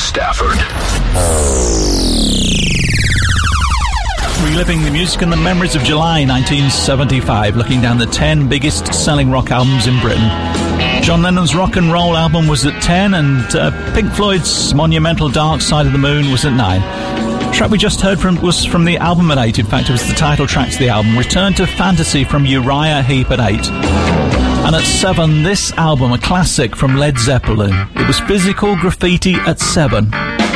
Stafford. Reliving the music and the memories of July 1975, looking down the 10 biggest selling rock albums in Britain. John Lennon's rock and roll album was at 10, and Pink Floyd's monumental Dark Side of the Moon was at 9. The track we just heard was from the album at 8. In fact, it was the title track to the album, Return to Fantasy from Uriah Heep at 8. And at 7, this album, a classic from Led Zeppelin. It was Physical Graffiti at 7.